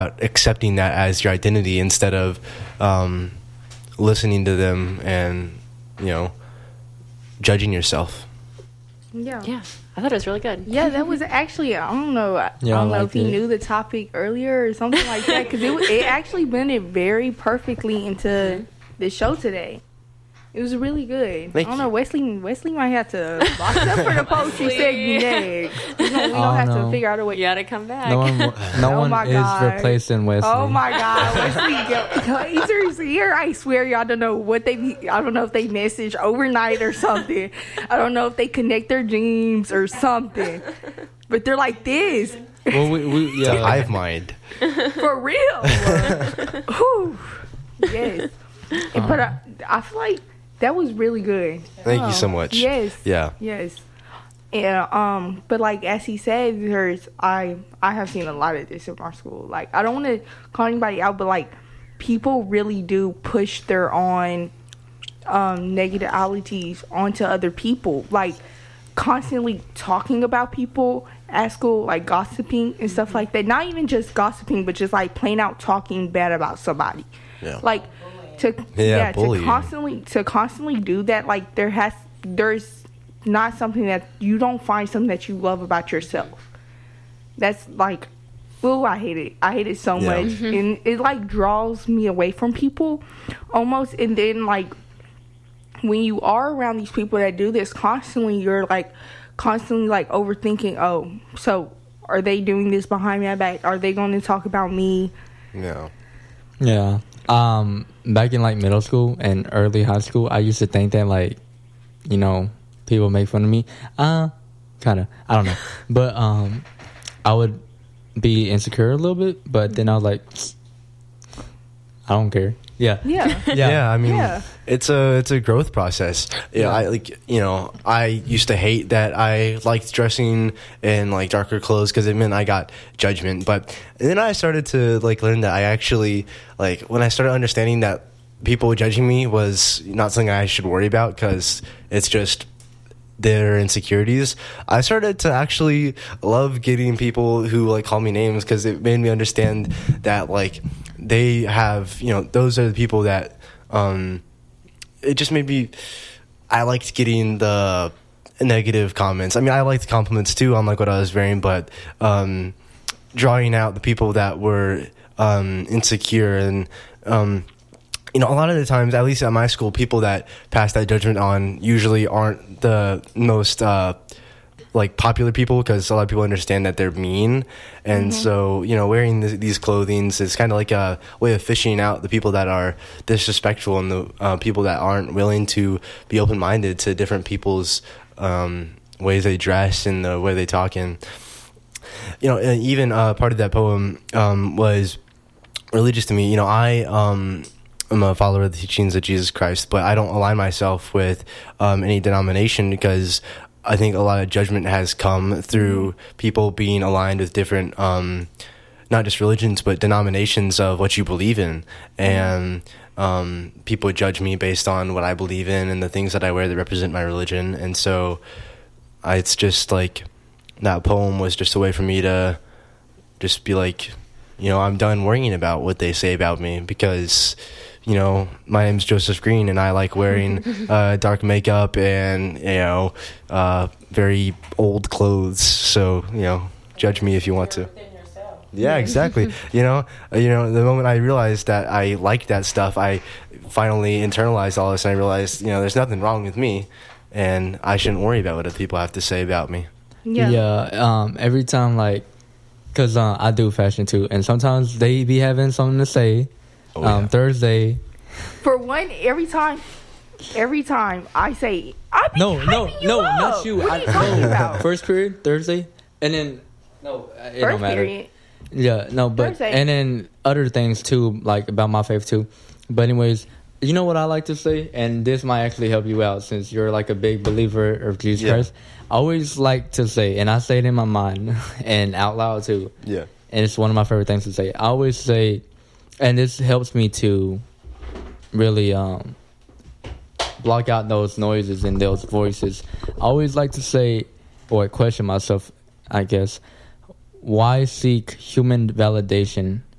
accepting that as your identity instead of listening to them and, judging yourself. Yeah. Yeah. I thought it was really good. Yeah, that was actually, I don't know if he knew the topic earlier or something like that, because it actually blended very perfectly into the show today. It was really good. Thank I don't you. know, Wesley might have to box up for the poetry segment next. We don't have to figure out a way. You gotta come back. No one my is God. replacing Wesley. Oh my God, Wesley! Seriously, here I swear, y'all don't know what I don't know if they message overnight or something. I don't know if they connect their dreams or something. But they're like this. Well, we Hive mind. For real. Whew. Yes. But I feel like that was really good. Thank you so much. Yes. Yeah. Yes. And but like as he said, I have seen a lot of this in our school. Like, I don't want to call anybody out, but like, people really do push their own negativities onto other people. Like, constantly talking about people at school, like gossiping and stuff like that. Not even just gossiping, but just like plain out talking bad about somebody. Yeah. Like to constantly do that. Like, there's not something that you don't find something that you love about yourself. That's like, oh, I hate it. I hate it so much, and it like draws me away from people almost. And then like, when you are around these people that do this constantly, you're like constantly like overthinking. Oh, so are they doing this behind my back? Are they going to talk about me? Yeah. Yeah. Back in like middle school and early high school, I used to think that like, people make fun of me. Kind of. I don't know. But I would be insecure a little bit, but then I was like, I don't care. Yeah. I mean, it's a growth process. I used to hate that I liked dressing in like darker clothes because it meant I got judgment. But then I started to like learn that I actually like, when I started understanding that people judging me was not something I should worry about because it's just their insecurities, I started to actually love getting people who like call me names, because it made me understand that like they have, those are the people that it just made me, I liked getting the negative comments. I mean, I liked compliments too on like what I was wearing, but drawing out the people that were insecure and a lot of the times, at least at my school, people that pass that judgment on usually aren't the most like popular people, because a lot of people understand that they're mean, and so wearing these clothings is kind of like a way of fishing out the people that are disrespectful and the people that aren't willing to be open-minded to different people's ways they dress and the way they talk. And and even part of that poem was religious to me. I'm a follower of the teachings of Jesus Christ, but I don't align myself with any denomination, because I think a lot of judgment has come through people being aligned with different, not just religions, but denominations of what you believe in. And people judge me based on what I believe in and the things that I wear that represent my religion. And so it's just like, that poem was just a way for me to just be like, I'm done worrying about what they say about me, because my name's Joseph Green, and I like wearing dark makeup and very old clothes. So judge me if you want to. Yeah, exactly. The moment I realized that I liked that stuff, I finally internalized all this, and I realized there's nothing wrong with me, and I shouldn't worry about what other people have to say about me. Every time, like, because I do fashion too, and sometimes they be having something to say. Thursday. For one, every time I say, not you. What are you talking about? First period Thursday, and then it don't matter. Period. Yeah, no, but Thursday. And then other things too, like about my faith too. But anyways, you know what I like to say, and this might actually help you out since you're like a big believer of Jesus Christ. I always like to say, and I say it in my mind and out loud too. Yeah, and it's one of my favorite things to say. I always say. And this helps me to really block out those noises and those voices. I always like to say, or question myself, I guess, why seek human validation